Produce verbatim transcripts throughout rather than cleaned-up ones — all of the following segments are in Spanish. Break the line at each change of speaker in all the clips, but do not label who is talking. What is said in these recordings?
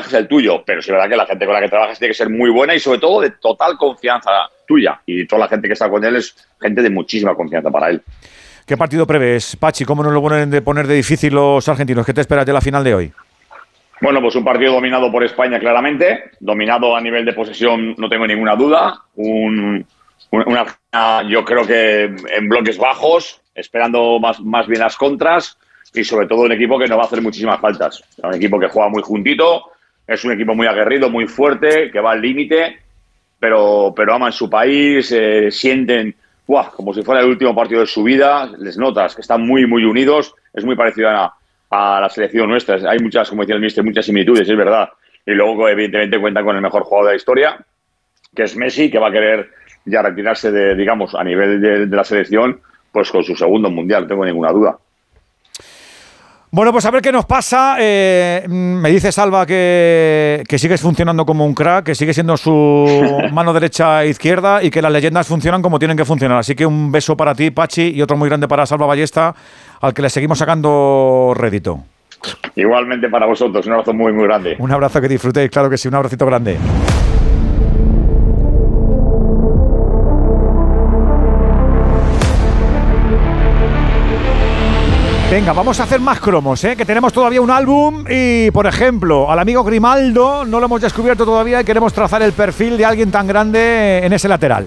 es el tuyo, pero sí es verdad que la gente con la que trabajas tiene que ser muy buena y sobre todo de total confianza tuya. Y toda la gente que está con él es gente de muchísima confianza para él.
¿Qué partido prevés, Pachi? ¿Cómo nos lo ponen de poner de difícil los argentinos? ¿Qué te esperas de la final de hoy?
Bueno, pues un partido dominado por España claramente, dominado a nivel de posesión, no tengo ninguna duda. Un, una, yo creo que en bloques bajos, esperando más, más bien las contras y sobre todo un equipo que no va a hacer muchísimas faltas. Un equipo que juega muy juntito, es un equipo muy aguerrido, muy fuerte, que va al límite, pero, pero aman su país, eh, sienten ¡buah!, como si fuera el último partido de su vida, les notas que están muy, muy unidos, es muy parecido a, a la selección nuestra. Hay muchas, como decía el míster, muchas similitudes, es verdad. Y luego, evidentemente, cuentan con el mejor jugador de la historia, que es Messi, que va a querer ya retirarse, de, digamos, a nivel de, de la selección, pues con su segundo mundial, no tengo ninguna duda.
Bueno, pues a ver qué nos pasa. Eh, me dice Salva que, que sigues funcionando como un crack, que sigue siendo su mano derecha e izquierda y que las leyendas funcionan como tienen que funcionar. Así que un beso para ti, Pachi, y otro muy grande para Salva Ballesta, al que le seguimos sacando rédito.
Igualmente para vosotros, un abrazo muy, muy grande.
Un abrazo, que disfrutéis, claro que sí, un abracito grande. Venga, vamos a hacer más cromos, ¿eh? Que tenemos todavía un álbum y, por ejemplo, al amigo Grimaldo no lo hemos descubierto todavía y queremos trazar el perfil de alguien tan grande en ese lateral.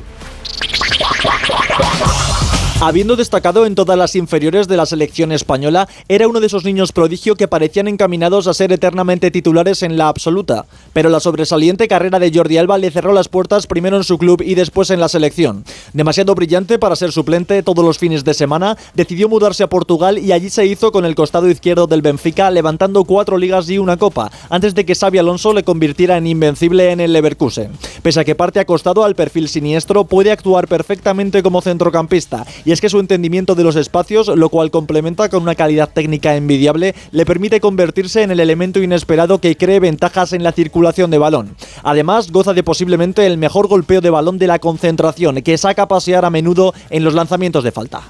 Habiendo destacado en todas las inferiores de la selección española, era uno de esos niños prodigio que parecían encaminados a ser eternamente titulares en la absoluta. Pero la sobresaliente carrera de Jordi Alba le cerró las puertas primero en su club y después en la selección. Demasiado brillante para ser suplente todos los fines de semana, decidió mudarse a Portugal y allí se hizo con el costado izquierdo del Benfica, levantando cuatro ligas y una copa, antes de que Xabi Alonso le convirtiera en invencible en el Leverkusen. Pese a que parte acostado al perfil siniestro, puede actuar perfectamente como centrocampista, y es que su entendimiento de los espacios, lo cual complementa con una calidad técnica envidiable, le permite convertirse en el elemento inesperado que cree ventajas en la circulación de balón. Además, goza de posiblemente el mejor golpeo de balón de la concentración, que saca a pasear a menudo en los lanzamientos de falta.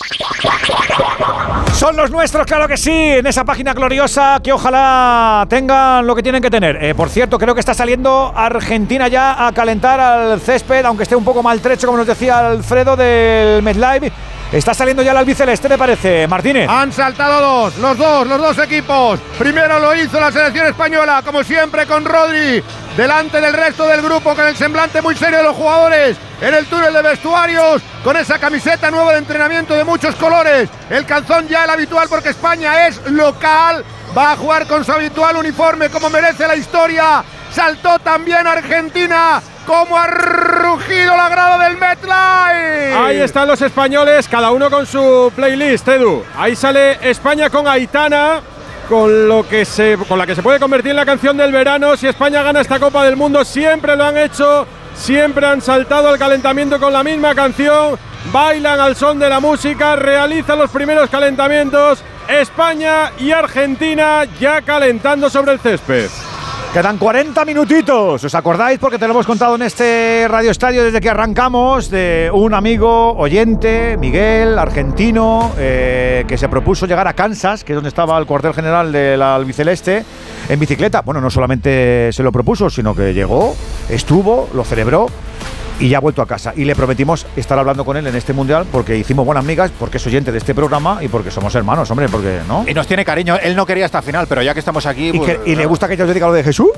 Son los nuestros, claro que sí, en esa página gloriosa que ojalá tengan lo que tienen que tener. Eh, por cierto, creo que está saliendo Argentina ya a calentar al césped, aunque esté un poco maltrecho, como nos decía Alfredo del MetLife. Está saliendo ya el albiceleste, ¿te parece, Martínez?
Han saltado dos, los dos, los dos equipos. Primero lo hizo la selección española, como siempre con Rodri, delante del resto del grupo, con el semblante muy serio de los jugadores, en el túnel de vestuarios, con esa camiseta nueva de entrenamiento de muchos colores, el calzón ya el habitual porque España es local, va a jugar con su habitual uniforme como merece la historia. Saltó también Argentina, como ha rugido la grada del MetLife.
Ahí están los españoles, cada uno con su playlist, Edu. Ahí sale España con Aitana, con lo que se, con la que se puede convertir en la canción del verano. Si España gana esta Copa del Mundo, siempre lo han hecho, siempre han saltado al calentamiento con la misma canción, bailan al son de la música, realizan los primeros calentamientos. España y Argentina ya calentando sobre el césped.
Quedan cuarenta minutitos, ¿os acordáis? Porque te lo hemos contado en este Radio Estadio desde que arrancamos, de un amigo oyente, Miguel, argentino, eh, que se propuso llegar a Kansas, que es donde estaba el cuartel general del albiceleste, en bicicleta. Bueno, no solamente se lo propuso, sino que llegó, estuvo, lo celebró y ya ha vuelto a casa. Y le prometimos estar hablando con él en este Mundial porque hicimos buenas migas, porque es oyente de este programa y porque somos hermanos, hombre, porque ¿no?
Y nos tiene cariño. Él no quería esta final, pero ya que estamos aquí...
Y,
pues,
que, y le gusta que yo os diga lo de Jesús.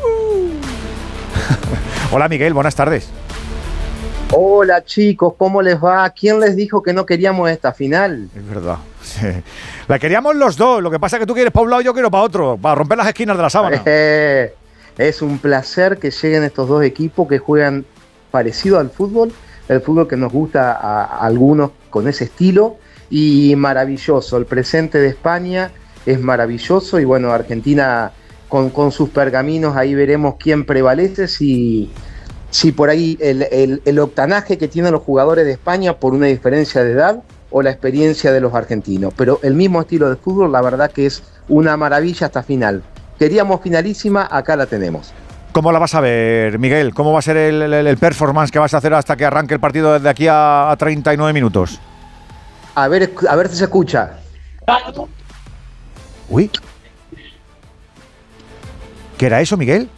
Hola, Miguel, buenas tardes.
Hola, chicos, ¿cómo les va? ¿Quién les dijo que no queríamos esta final?
Es verdad. Sí. La queríamos los dos. Lo que pasa es que tú quieres para un lado y yo quiero para otro, para romper las esquinas de la sábana.
Eh, es un placer que lleguen estos dos equipos que juegan parecido al fútbol, el fútbol que nos gusta a, a algunos con ese estilo, y maravilloso, el presente de España es maravilloso, y bueno, Argentina con, con sus pergaminos, ahí veremos quién prevalece, si, si por ahí el, el, el octanaje que tienen los jugadores de España por una diferencia de edad, o la experiencia de los argentinos, pero el mismo estilo de fútbol, la verdad que es una maravilla hasta final. Queríamos finalísima, acá la tenemos.
¿Cómo la vas a ver, Miguel? ¿Cómo va a ser el, el, el performance que vas a hacer hasta que arranque el partido desde aquí a, a treinta y nueve minutos?
A ver, a ver si se escucha.
Uy. ¿Qué era eso, Miguel?